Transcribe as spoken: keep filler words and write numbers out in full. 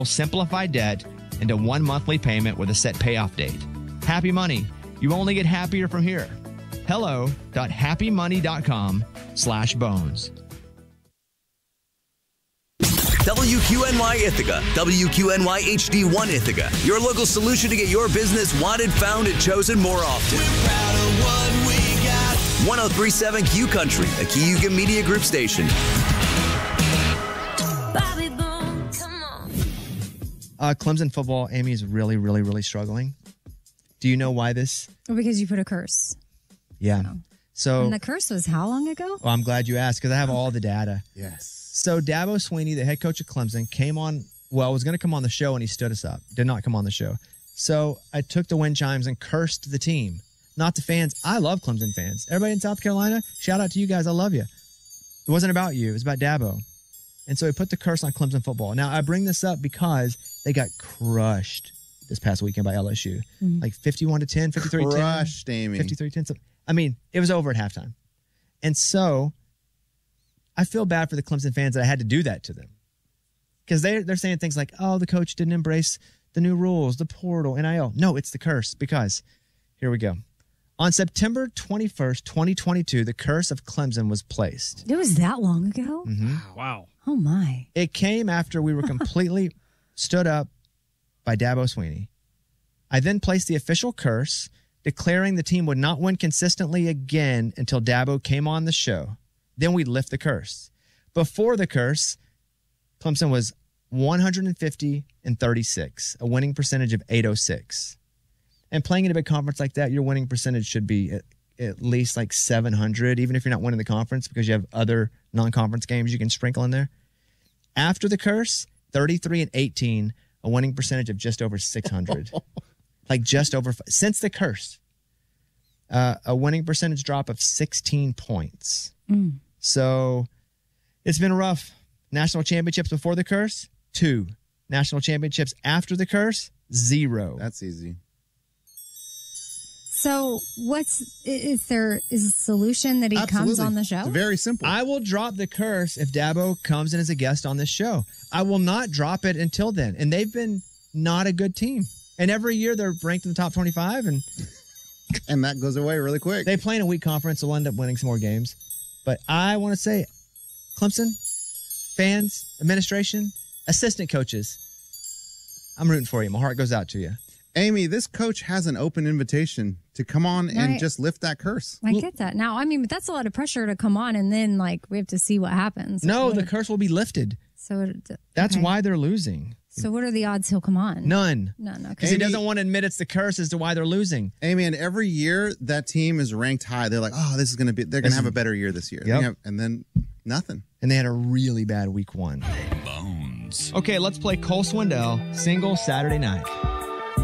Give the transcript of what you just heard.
simplify debt into one monthly payment with a set payoff date. Happy Money. You only get happier from here. Hello.happymoney.com slash bones. W Q N Y Ithaca, W Q N Y H D one Ithaca, your local solution to get your business wanted, found, and chosen more often. We're proud of what we got. one oh three point seven Q Country, a Cayuga Media Group station. Bobby Boone, come on. Uh, Clemson football, Amy, is really, really, really struggling. Do you know why this? Well, because you put a curse. Yeah. Oh. So, and the curse was how long ago? Well, I'm glad you asked because I have all the data. Yes. So Dabo Swinney, the head coach of Clemson, came on, well, was going to come on the show and he stood us up. Did not come on the show. So I took the wind chimes and cursed the team, not the fans. I love Clemson fans. Everybody in South Carolina, shout out to you guys. I love you. It wasn't about you. It was about Dabo. And so he put the curse on Clemson football. Now, I bring this up because they got crushed this past weekend by L S U. Mm-hmm. Like fifty-one to ten, fifty-three to ten. Crushed, Amy. fifty-three to ten. I mean, it was over at halftime. And so I feel bad for the Clemson fans that I had to do that to them. Because they, they're saying things like, oh, the coach didn't embrace the new rules, the portal, N I L. No, it's the curse because, here we go. On September twenty-first, twenty twenty-two, the curse of Clemson was placed. It was that long ago? Mm-hmm. Wow. Oh, my. It came after we were completely stood up by Dabo Swinney. I then placed the official curse, declaring the team would not win consistently again until Dabo came on the show. Then we'd lift the curse. Before the curse, Clemson was one hundred fifty and thirty-six, a winning percentage of eight oh six. And playing in a big conference like that, your winning percentage should be at, at least like seven hundred, even if you're not winning the conference because you have other non-conference games you can sprinkle in there. After the curse, thirty-three and eighteen, a winning percentage of just over six hundred. Like just over, since the curse, uh, a winning percentage drop of sixteen points. Mm. So it's been rough. National championships before the curse, two. National championships after the curse, zero. That's easy. So what's, is there, is a solution that he Absolutely. comes on the show? It's very simple. I will drop the curse if Dabo comes in as a guest on this show. I will not drop it until then. And they've been not a good team. And every year they're ranked in the top twenty-five. And and that goes away really quick. They play in a weak conference. They'll end up winning some more games. But I want to say, Clemson, fans, administration, assistant coaches, I'm rooting for you. My heart goes out to you. Amy, this coach has an open invitation to come on Right. and just lift that curse. I get that. Now, I mean, but that's a lot of pressure to come on and then, like, we have to see what happens. No, What- the curse will be lifted. So it, That's okay. why they're losing. So what are the odds he'll come on? None. None. Okay. Because he Amy- doesn't want to admit it's the curse as to why they're losing. Amy, and every year that team is ranked high. They're like, oh, this is going to be, they're going This to have is- a better year this year. Yep. They have- and then nothing. And they had a really bad week one. Bones. Okay, let's play Cole Swindell, single Saturday night.